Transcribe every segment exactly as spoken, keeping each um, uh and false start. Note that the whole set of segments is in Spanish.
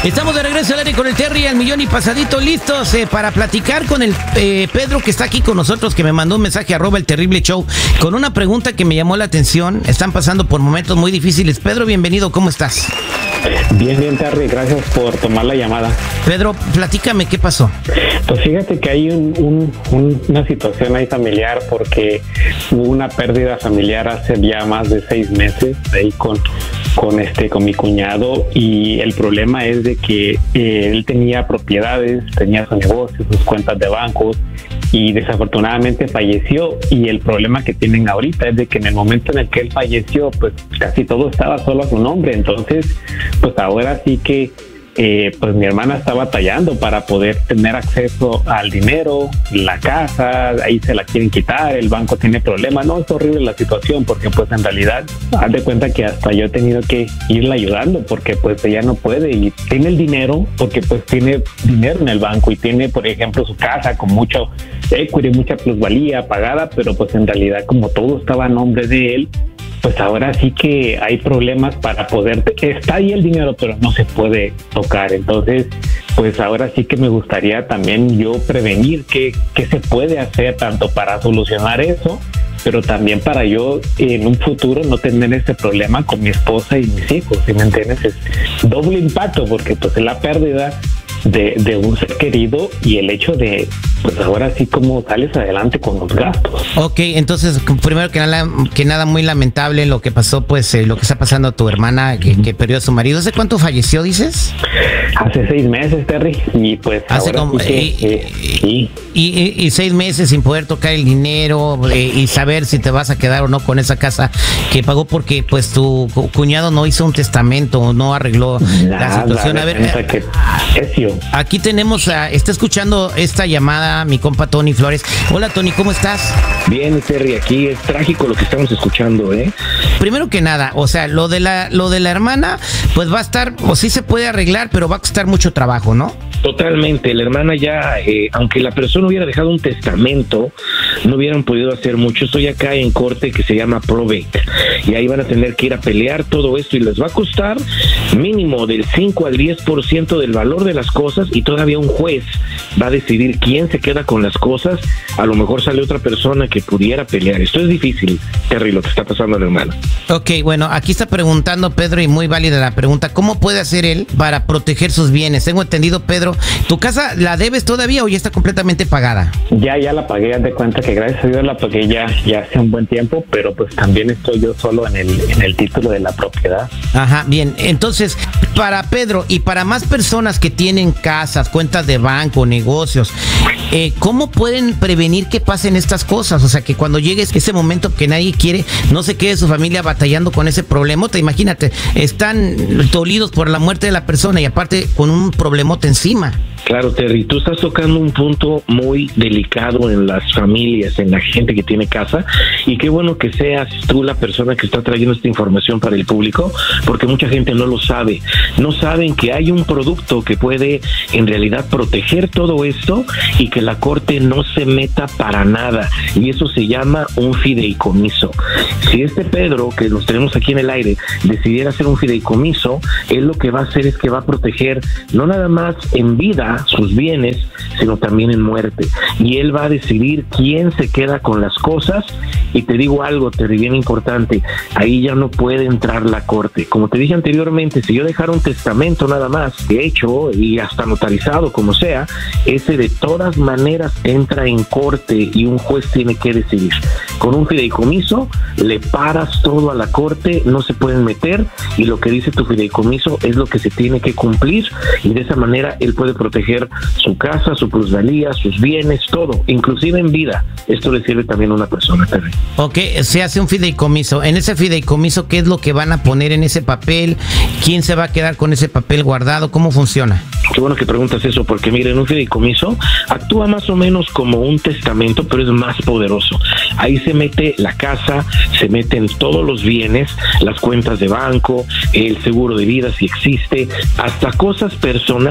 Estamos de regreso al aire con el Terry al millón y pasadito, listos eh, para platicar con el eh, Pedro, que está aquí con nosotros, que me mandó un mensaje arroba el terrible show con una pregunta que me llamó la atención. Están pasando por momentos muy difíciles. Pedro, bienvenido, ¿cómo estás? Bien, bien, Terry, gracias por tomar la llamada. Pedro, platícame, ¿qué pasó? Pues fíjate que hay un, un, un, una situación ahí familiar, porque hubo una pérdida familiar hace ya más de seis meses ahí con, con, este, con mi cuñado, y el problema es de que eh, él tenía propiedades, tenía su negocio, sus cuentas de bancos, y desafortunadamente falleció. Y el problema que tienen ahorita es de que en el momento en el que él falleció, pues casi todo estaba solo a su nombre. Entonces, pues ahora sí que eh, pues mi hermana está batallando para poder tener acceso al dinero, la casa, ahí se la quieren quitar, el banco tiene problemas. No, es horrible la situación, porque pues en realidad haz de cuenta que hasta yo he tenido que irle ayudando, porque pues ella no puede, y tiene el dinero porque pues tiene dinero en el banco y tiene, por ejemplo, su casa con mucho equity, mucha plusvalía pagada, pero pues en realidad como todo estaba a nombre de él, pues ahora sí que hay problemas para poder, está ahí el dinero, pero no se puede tocar. Entonces, pues ahora sí que me gustaría también yo prevenir qué, qué se puede hacer, tanto para solucionar eso, pero también para yo en un futuro no tener ese problema con mi esposa y mis hijos, ¿sí me entiendes? Es doble impacto, porque pues es la pérdida de, de un ser querido, y el hecho de, pues ahora sí como sales adelante con los gastos. Ok, entonces, primero que nada, que nada muy lamentable lo que pasó, pues eh, lo que está pasando a tu hermana, que, uh-huh. que perdió a su marido. ¿Hace cuánto falleció, dices? Hace seis meses, Terry, y pues Hace ahora como, sí que, y, eh, sí. y, y, y seis meses sin poder tocar el dinero eh, y saber si te vas a quedar o no con esa casa que pagó, porque pues tu cuñado no hizo un testamento, no arregló Nada, la situación. A ver, eh, que es aquí tenemos, a, está escuchando esta llamada mi compa Tony Flores. Hola, Tony, ¿cómo estás? Bien, Terry, aquí es trágico lo que estamos escuchando, ¿eh? Primero que nada, o sea, lo de la lo de la hermana, pues va a estar, o sí se puede arreglar, pero va a costar mucho trabajo, ¿no? Totalmente, la hermana ya, eh, aunque la persona hubiera dejado un testamento, no hubieran podido hacer mucho. Estoy acá en corte que se llama probate, y ahí van a tener que ir a pelear todo esto, y les va a costar mínimo del cinco al diez por ciento del valor de las cosas, y todavía un juez va a decidir quién se queda con las cosas. A lo mejor sale otra persona que pudiera pelear. Esto es difícil, Terry, lo que está pasando a la hermana. Ok, bueno, aquí está preguntando Pedro, y muy válida la pregunta, ¿cómo puede hacer él para proteger sus bienes? Tengo entendido, Pedro, ¿tu casa la debes todavía o ya está completamente pagada? Ya, ya la pagué, haz de cuenta que gracias a Dios la pagué ya, ya hace un buen tiempo, pero pues también estoy yo solo en el, en el título de la propiedad. Ajá, bien, entonces, para Pedro y para más personas que tienen casas, cuentas de banco, negocios, eh, ¿cómo pueden prevenir que pasen estas cosas? O sea, que cuando llegue ese momento que nadie quiere, no se quede su familia batallando con ese problemota. Imagínate, están dolidos por la muerte de la persona y aparte con un problemota encima. Claro, Terry, tú estás tocando un punto muy delicado en las familias, en la gente que tiene casa, y qué bueno que seas tú la persona que está trayendo esta información para el público, porque mucha gente no lo sabe. No saben que hay un producto que puede en realidad proteger todo esto y que la corte no se meta para nada, y eso se llama un fideicomiso. Si este Pedro, que los tenemos aquí en el aire, decidiera hacer un fideicomiso, él lo que va a hacer es que va a proteger no nada más en vida sus bienes, sino también en muerte, y él va a decidir quién se queda con las cosas. Y te digo algo, Terry, bien importante, ahí ya no puede entrar la corte. Como te dije anteriormente, si yo dejara un testamento nada más, de hecho, y hasta notarizado, como sea, ese de todas maneras entra en corte y un juez tiene que decidir. Con un fideicomiso le paras todo a la corte, no se pueden meter, y lo que dice tu fideicomiso es lo que se tiene que cumplir, y de esa manera él puede proteger su casa, su plusvalía, sus bienes, todo, inclusive en vida. Esto le sirve también a una persona, Terry. Ok, se hace un fideicomiso. En ese fideicomiso, ¿qué es lo que van a poner en ese papel? ¿Quién se va a quedar con ese papel guardado? ¿Cómo funciona? Qué bueno que preguntas eso, porque miren, un fideicomiso actúa más o menos como un testamento, pero es más poderoso. Ahí se mete la casa, se meten todos los bienes, las cuentas de banco, el seguro de vida si existe, hasta cosas personales que uno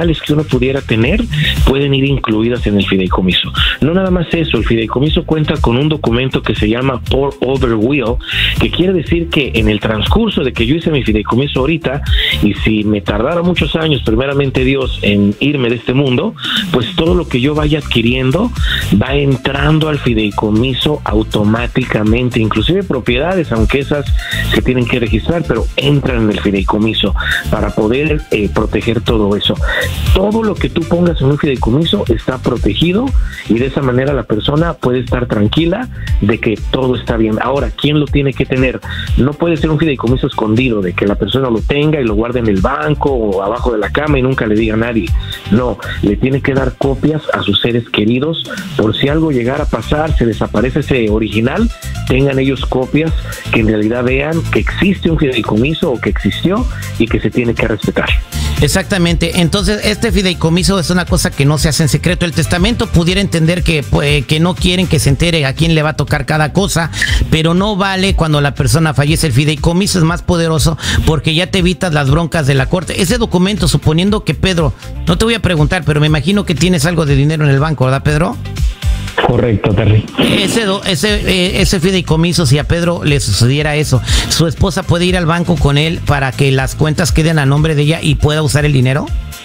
pudiera tener pueden ir incluidas en el fideicomiso. No nada más eso, el fideicomiso cuenta con un documento que se llama Pour Over Will, que quiere decir que en el transcurso de que yo hice mi fideicomiso ahorita, y si me tardara muchos años, primeramente Dios, en irme de este mundo, pues todo lo que yo vaya adquiriendo va entrando al fideicomiso automáticamente, inclusive propiedades, aunque esas se tienen que registrar, pero entran en el fideicomiso para poder eh, proteger todo eso. Todo lo que tú pongas en un fideicomiso está protegido y de esa manera la persona puede estar tranquila de que todo está bien. Ahora, ¿quién lo tiene que tener? No puede ser un fideicomiso escondido, de que la persona lo tenga y lo guarde en el banco o abajo de la cama y nunca le diga a nadie. No, le tiene que dar copias a sus seres queridos por si algo llegara a pasar, se desaparece ese original, tengan ellos copias que en realidad vean que existe un fideicomiso o que existió y que se tiene que respetar. Exactamente. Entonces, este fideicomiso es una cosa que no se hace en secreto. El testamento pudiera entender que, pues, que no quieren que se entere a quién le va a tocar cada cosa, pero no vale cuando la persona fallece. El fideicomiso es más poderoso porque ya te evitas las broncas de la corte. Ese documento, suponiendo que Pedro, no te voy a preguntar, pero me imagino que tienes algo de dinero en el banco, ¿verdad, Pedro? Correcto, Terry. Ese, ese, eh, ese fideicomiso, si a Pedro le sucediera eso, ¿su esposa puede ir al banco con él para que las cuentas queden a nombre de ella y pueda usar el dinero?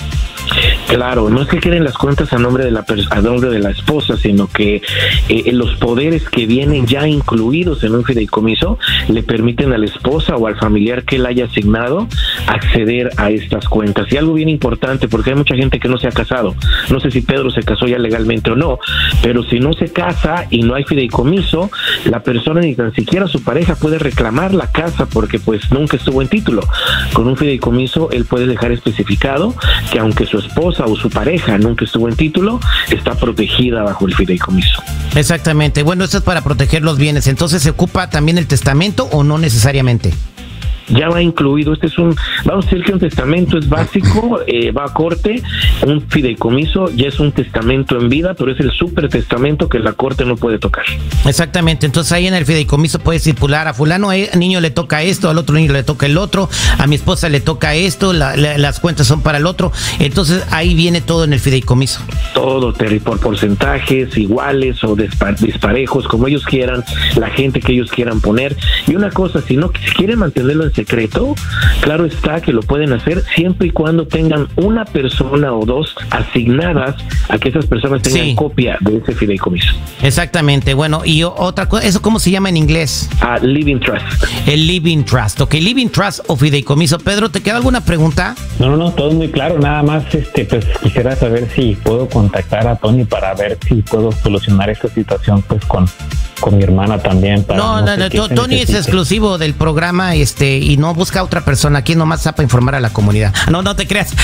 Claro, no es que queden las cuentas a nombre de la a nombre de la esposa, sino que eh, los poderes que vienen ya incluidos en un fideicomiso le permiten a la esposa o al familiar que él haya asignado acceder a estas cuentas. Y algo bien importante, porque hay mucha gente que no se ha casado. No sé si Pedro se casó ya legalmente o no, pero si no se casa y no hay fideicomiso, la persona ni tan siquiera su pareja puede reclamar la casa porque pues nunca estuvo en título. Con un fideicomiso él puede dejar especificado que aunque su esposa o su pareja nunca estuvo en título, está protegida bajo el fideicomiso. Exactamente. Bueno, esto es para proteger los bienes. Entonces, ¿se ocupa también el testamento o no necesariamente? Ya va incluido, este es un, vamos a decir que un testamento es básico, eh, va a corte, un fideicomiso ya es un testamento en vida, pero es el supertestamento que la corte no puede tocar. Exactamente, entonces ahí en el fideicomiso puedes estipular a fulano, a niño le toca esto, al otro niño le toca el otro, a mi esposa le toca esto, la, la, las cuentas son para el otro, entonces ahí viene todo en el fideicomiso. Todo, Terry, por porcentajes iguales o dispar, disparejos, como ellos quieran, la gente que ellos quieran poner. Y una cosa, si no si quieren mantenerlo en secreto, claro está que lo pueden hacer siempre y cuando tengan una persona o dos asignadas a que esas personas tengan sí. copia de ese fideicomiso. Exactamente. Bueno, y otra cosa, ¿eso cómo se llama en inglés? Uh, Living Trust. El Living Trust. Ok, Living Trust o fideicomiso. Pedro, ¿te queda alguna pregunta? No, no, no, todo muy claro. Nada más, este, pues quisiera saber si puedo contactar a Tony para ver si puedo solucionar esta situación, pues con con mi hermana también. Para no, no, no, no Tony es exclusivo del programa, este, y no busca a otra persona. Aquí nomás está para informar a la comunidad. No, no te creas.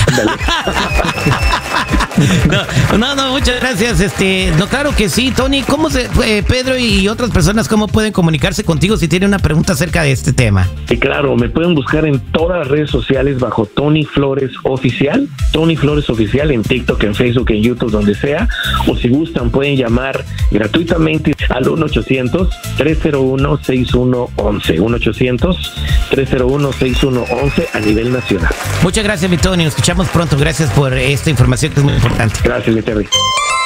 No, no, no, muchas gracias. Este, no, claro que sí, Tony. ¿Cómo se, eh, Pedro y otras personas, cómo pueden comunicarse contigo si tienen una pregunta acerca de este tema? Sí, claro, me pueden buscar en todas las redes sociales bajo Tony Flores Oficial, Tony Flores Oficial en TikTok, en Facebook, en YouTube, donde sea. O si gustan, pueden llamar gratuitamente al uno ochocientos, tres cero uno, seis uno once. uno ochocientos, tres cero uno, seis uno once a nivel nacional. Muchas gracias, mi Tony. Nos escuchamos pronto. Gracias por esta información que es muy importante. Gracias, mi Terry.